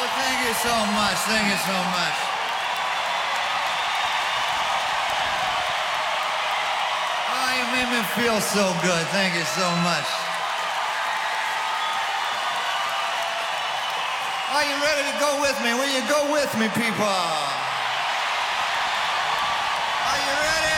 Thank you so much. Thank you so much. Oh, you made me feel so good. Thank you so much. Are you ready to go with me? Will you go with me, people? Are you ready?